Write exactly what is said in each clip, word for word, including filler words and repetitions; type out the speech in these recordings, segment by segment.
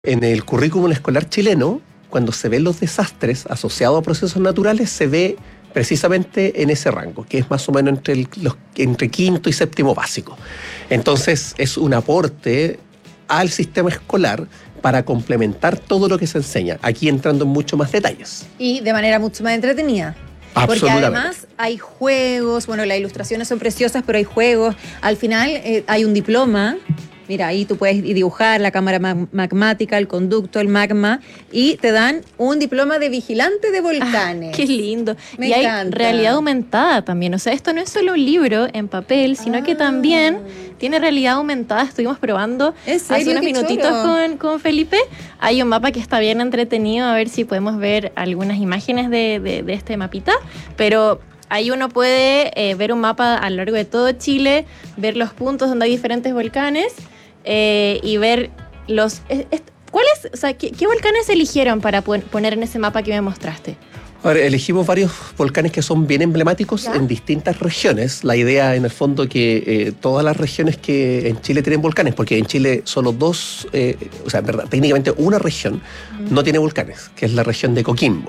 En el currículum escolar chileno, cuando se ven los desastres asociados a procesos naturales, se ve precisamente en ese rango, que es más o menos entre, el, los, entre quinto y séptimo básico. Entonces, es un aporte al sistema escolar para complementar todo lo que se enseña, aquí entrando en mucho más detalles. Y de manera mucho más entretenida. Porque además hay juegos, bueno, las ilustraciones son preciosas, pero hay juegos. Al final eh, hay un diploma. Mira, ahí tú puedes dibujar la cámara magmática, el conducto, el magma, y te dan un diploma de vigilante de volcanes. Ah, qué lindo. Me y encanta. Hay realidad aumentada también. O sea, esto no es solo un libro en papel, sino ah. que también tiene realidad aumentada. Estuvimos probando hace unos minutitos con, con Felipe. Hay un mapa que está bien entretenido, a ver si podemos ver algunas imágenes de, de, de este mapita. Pero ahí uno puede eh, ver un mapa a lo largo de todo Chile, ver los puntos donde hay diferentes volcanes. Eh, y ver los... Es, es, ¿Cuáles, o sea, qué, qué volcanes eligieron para poner en ese mapa que me mostraste? Ahora, elegimos varios volcanes que son bien emblemáticos ¿Ya? en distintas regiones. La idea, en el fondo, que eh, todas las regiones que en Chile tienen volcanes, porque en Chile solo dos, eh, o sea, en verdad, técnicamente una región uh-huh. no tiene volcanes, que es la región de Coquimbo.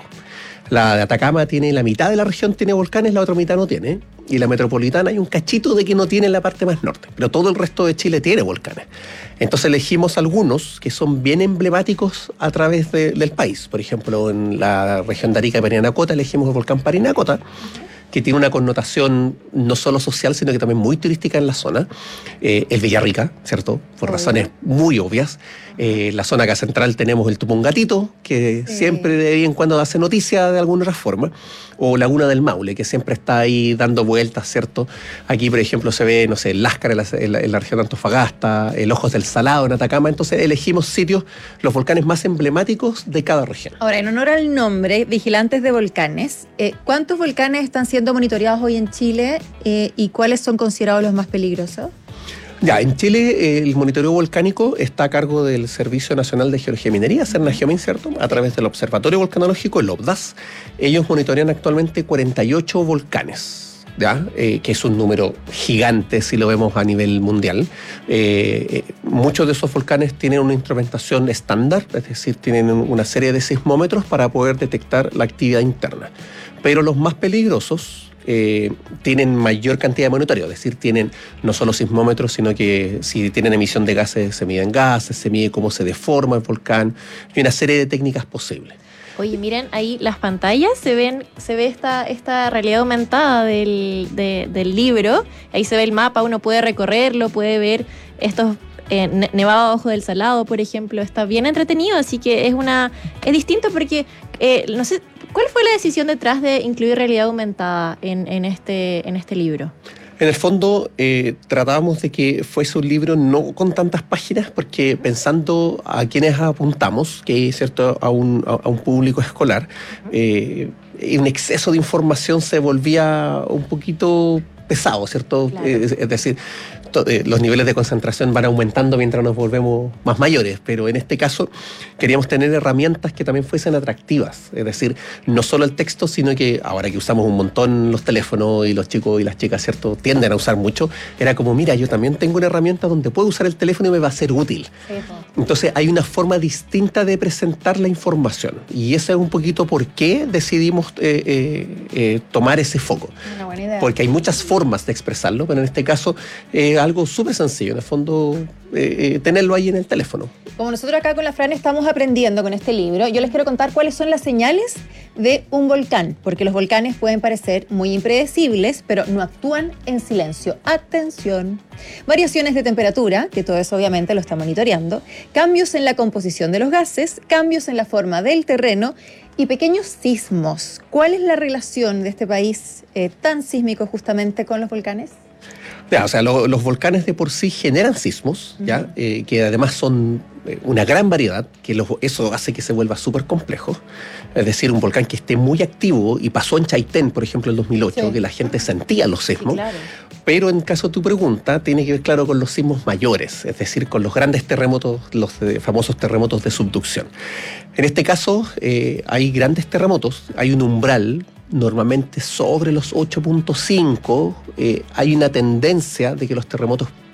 La de Atacama tiene, la mitad de la región tiene volcanes, la otra mitad no tiene. Y la metropolitana hay un cachito de que no tiene en la parte más norte. Pero todo el resto de Chile tiene volcanes. Entonces elegimos algunos que son bien emblemáticos a través de, del país. Por ejemplo, en la región de Arica y Parinacota elegimos el volcán Parinacota, que tiene una connotación no solo social, sino que también muy turística en la zona. Eh, el Villarrica, ¿cierto? Por Obvio. razones muy obvias. Eh, la zona acá central tenemos el Tupungatito, que sí. siempre de vez en cuando hace noticia de alguna otra forma. O Laguna del Maule, que siempre está ahí dando vueltas, ¿cierto? Aquí, por ejemplo, se ve, no sé, el Láscara en la, en la, en la región de Antofagasta, el Ojos del Salado en Atacama. Entonces elegimos sitios, los volcanes más emblemáticos de cada región. Ahora, en honor al nombre, Vigilantes de Volcanes, eh, ¿cuántos volcanes están siendo monitoreados hoy en Chile eh, y cuáles son considerados los más peligrosos? Ya, en Chile eh, el monitoreo volcánico está a cargo del Servicio Nacional de Geología y Minería, Cernageomin, ¿cierto? A través del Observatorio Volcanológico, el OBDAS. Ellos monitorean actualmente cuarenta y ocho volcanes, ¿ya? Eh, que es un número gigante si lo vemos a nivel mundial. Eh, eh, muchos de esos volcanes tienen una instrumentación estándar, es decir, tienen una serie de sismómetros para poder detectar la actividad interna. Pero los más peligrosos Eh, tienen mayor cantidad de monitoreo, es decir, tienen no solo sismómetros, sino que si tienen emisión de gases, se miden gases, se mide cómo se deforma el volcán y una serie de técnicas posibles. Oye, miren, ahí las pantallas se ven, se ve esta, esta realidad aumentada del, de, del libro, ahí se ve el mapa, uno puede recorrerlo, puede ver estos eh, Nevado abajo del Salado, por ejemplo, está bien entretenido, así que es una es distinto porque, eh, no sé, ¿cuál fue la decisión detrás de incluir realidad aumentada en, en, este, en este libro? En el fondo, eh, tratábamos de que fuese un libro no con tantas páginas, porque pensando a quienes apuntamos, que es cierto, a un, a, a un público escolar, eh, un exceso de información se volvía un poquito pesado, ¿cierto? Claro. Eh, es, es decir, to, eh, los niveles de concentración van aumentando mientras nos volvemos más mayores, pero en este caso queríamos tener herramientas que también fuesen atractivas, es decir, no solo el texto, sino que ahora que usamos un montón los teléfonos y los chicos y las chicas, ¿cierto?, tienden a usar mucho, era como, mira, yo también tengo una herramienta donde puedo usar el teléfono y me va a ser útil. Sí. Entonces hay una forma distinta de presentar la información y ese es un poquito por qué decidimos eh, eh, eh, tomar ese foco. Una buena idea. Porque hay muchas formas de expresarlo, pero en este caso es eh, algo súper sencillo, en el fondo eh, eh, tenerlo ahí en el teléfono. Como nosotros acá con la Fran estamos aprendiendo con este libro, yo les quiero contar cuáles son las señales de un volcán, porque los volcanes pueden parecer muy impredecibles, pero no actúan en silencio. Atención. Variaciones de temperatura, que todo eso obviamente lo está monitoreando, cambios en la composición de los gases, cambios en la forma del terreno y pequeños sismos. ¿Cuál es la relación de este país eh, tan sísmico justamente con los volcanes? Ya, o sea, lo, los volcanes de por sí generan sismos, uh-huh. ¿ya? Eh, que además son eh, una gran variedad, que los, eso hace que se vuelva súper complejo. Es decir, un volcán que esté muy activo, y pasó en Chaitén, por ejemplo, en dos mil ocho, sí. que la gente sentía los sismos, sí, claro. Pero en caso de tu pregunta, tiene que ver, claro, con los sismos mayores, es decir, con los grandes terremotos, los de, famosos terremotos de subducción. En este caso, eh, hay grandes terremotos, hay un umbral, normalmente sobre los ocho punto cinco, eh, hay una tendencia de que los terremotos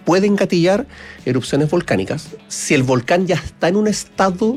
pueden gatillar erupciones volcánicas. Si el volcán ya está en un estado